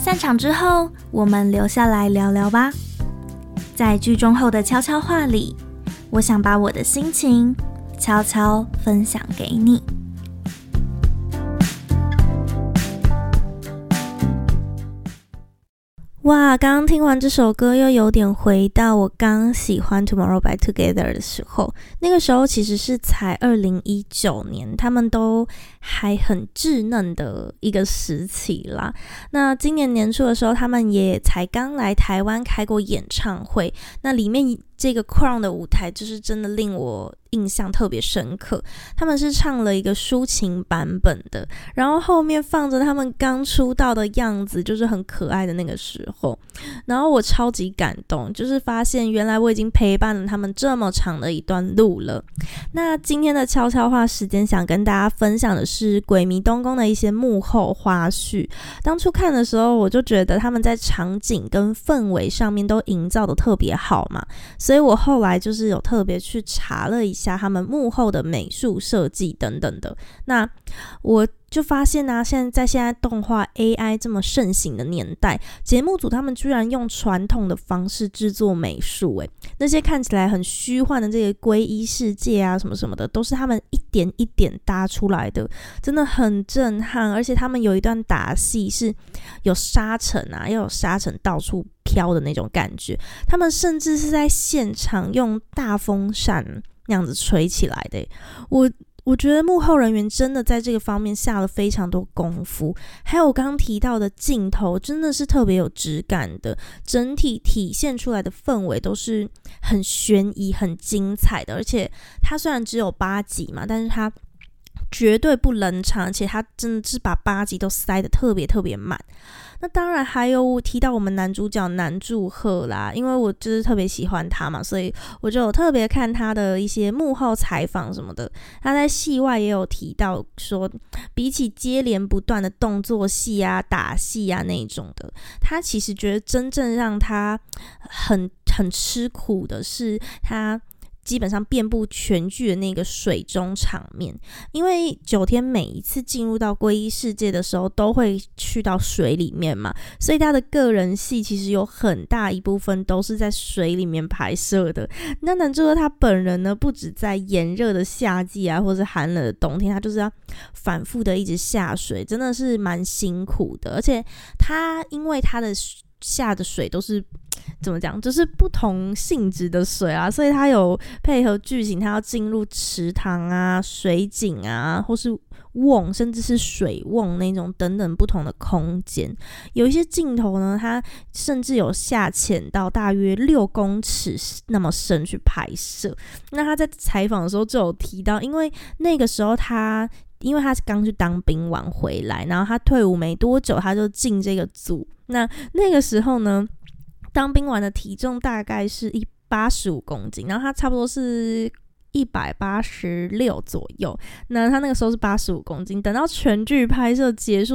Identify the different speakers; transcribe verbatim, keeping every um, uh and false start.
Speaker 1: 散场之后，我们留下来聊聊吧。在剧终后的悄悄话里，我想把我的心情悄悄分享给你。哇，刚刚听完这首歌，又有点回到我刚喜欢 Tomorrow by Together 的时候。那个时候其实是才二零一九年，他们都还很稚嫩的一个时期啦。那今年年初的时候，他们也才刚来台湾开过演唱会，那里面这个 Crown 的舞台就是真的令我印象特别深刻。他们是唱了一个抒情版本的，然后后面放着他们刚出道的样子，就是很可爱的那个时候，然后我超级感动，就是发现原来我已经陪伴了他们这么长的一段路了。那今天的悄悄话时间，想跟大家分享的是鬼迷东宫的一些幕后花絮。当初看的时候，我就觉得他们在场景跟氛围上面都营造的特别好嘛，所以我后来就是有特别去查了一下他们幕后的美术设计等等的。那我就发现啊，现在在现在动画 A I 这么盛行的年代，节目组他们居然用传统的方式制作美术，诶，那些看起来很虚幻的这个皈依世界啊什么什么的，都是他们一点一点搭出来的，真的很震撼。而且他们有一段打戏是有沙尘啊，要有沙尘到处飘的那种感觉，他们甚至是在现场用大风扇那样子吹起来的。我我觉得幕后人员真的在这个方面下了非常多功夫，还有我刚刚提到的镜头真的是特别有质感的，整体体现出来的氛围都是很悬疑很精彩的。而且它虽然只有八集嘛，但是它绝对不冷场，而且它真的是把八集都塞得特别特别满。那当然还有提到我们男主角南柱赫啦，因为我就是特别喜欢他嘛，所以我就有特别看他的一些幕后采访什么的。他在戏外也有提到说，比起接连不断的动作戏啊、打戏啊那种的，他其实觉得真正让他很很吃苦的是他基本上遍布全剧的那个水中场面。因为九天每一次进入到皈依世界的时候都会去到水里面嘛，所以他的个人戏其实有很大一部分都是在水里面拍摄的。那男主角他本人呢，不止在炎热的夏季啊或是寒冷的冬天，他就是要反复的一直下水，真的是蛮辛苦的。而且他因为他的下的水都是怎么讲，就是不同性质的水啊，所以它有配合剧情，它要进入池塘啊、水井啊，或是瓮，甚至是水瓮那种等等不同的空间。有一些镜头呢，它甚至有下潜到大约六公尺那么深去拍摄。那他在采访的时候就有提到，因为那个时候他因为他刚去当兵完回来，然后他退伍没多久他就进这个组。那那个时候呢，当兵完的体重大概是一八十五公斤，然后他差不多是一百八十六左右。那他那个时候是八十五公斤，等到全剧拍摄结束